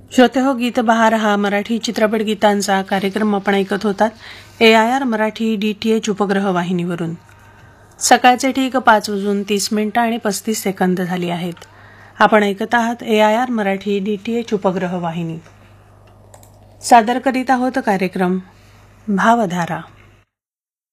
श्रोते हो, गीत बहार हा मराठी चित्रपट गीतांचा कार्यक्रम आपण ऐकत होतात AIR मराठी DTH उपग्रह वाहिनीवरून. सकाळचे ठीक 5:30 आणि 35 सेकंद झाली आहेत. आपण ऐकत आहात AIR मराठी DTH उपग्रह वाहिनी. सादर करीत आहोत कार्यक्रम भावधारा.